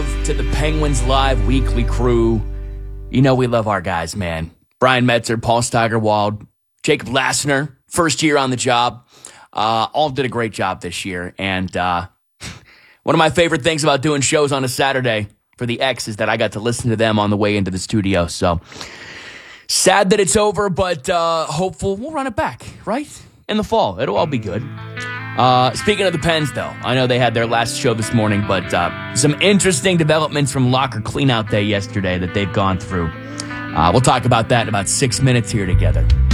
to the Penguins Live weekly crew. You know we love our guys, man. Brian Metzer, Paul Steigerwald, Jacob Lassner, first year on the job. All did a great job this year. And one of my favorite things about doing shows on a Saturday for the X is that I got to listen to them on the way into the studio. So sad that it's over, but hopeful we'll run it back, right? In the fall. It'll all be good. Speaking of the Pens, though, I know they had their last show this morning, but some interesting developments from Locker Cleanout Day yesterday that they've gone through. We'll talk about that in about 6 minutes here together.